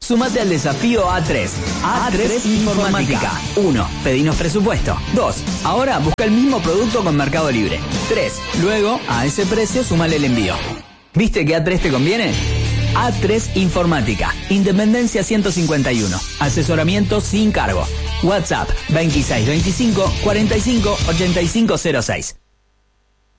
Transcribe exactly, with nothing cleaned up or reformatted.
Sumate al desafío A tres. A tres Informática. uno. Pedinos presupuesto. dos. Ahora busca el mismo producto con Mercado Libre. tres. Luego, a ese precio, súmale el envío. ¿Viste que A tres te conviene? A tres Informática. Independencia ciento cincuenta y uno. Asesoramiento sin cargo. WhatsApp veintiséis veinticinco cuarenta y cinco ochenta y cinco cero seis.